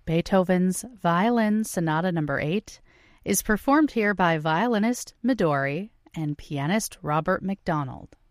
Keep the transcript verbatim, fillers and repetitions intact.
Beethoven's Violin Sonata Number eight is performed here by violinist Midori and pianist Robert McDonald.